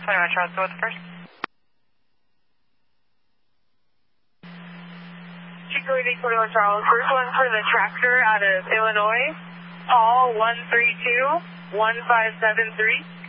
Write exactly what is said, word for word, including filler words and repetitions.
twenty-one Charles, go with the first. Chico eight twenty-one Charles, first one for the tractor out of Illinois, Paul one three two one five seven three.